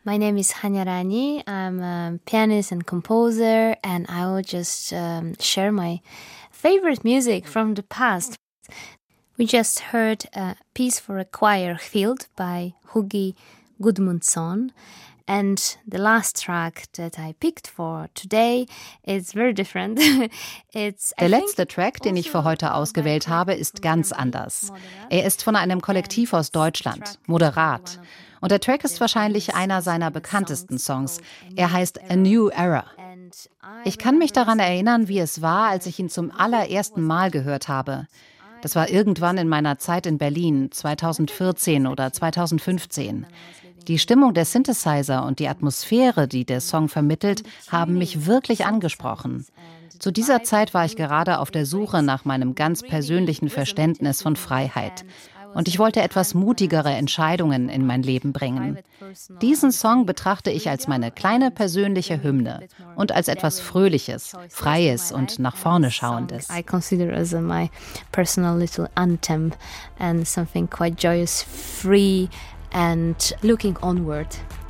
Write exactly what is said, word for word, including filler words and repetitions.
My name is Hanya Rani. I'm a pianist and composer, and I will just um, share my favorite music from the past. We just heard a piece for a choir field by Hugi Gudmundsson. And the last track that I picked for today is very different. It's, Der letzte Track, den ich für heute ausgewählt habe, ist ganz anders. Er ist von einem Kollektiv aus Deutschland, Moderat. Und der Track ist wahrscheinlich einer seiner bekanntesten Songs. Er heißt A New Era. Ich kann mich daran erinnern, wie es war, als ich ihn zum allerersten Mal gehört habe. Das war irgendwann in meiner Zeit in Berlin, zweitausendvierzehn oder zweitausendfünfzehn. Die Stimmung der Synthesizer und die Atmosphäre, die der Song vermittelt, haben mich wirklich angesprochen. Zu dieser Zeit war ich gerade auf der Suche nach meinem ganz persönlichen Verständnis von Freiheit. Und ich wollte etwas mutigere Entscheidungen in mein Leben bringen. Diesen Song betrachte ich als meine kleine persönliche Hymne und als etwas Fröhliches, Freies und nach vorne Schauendes. I consider as my personal little anthem and something quite joyous, free and looking onward.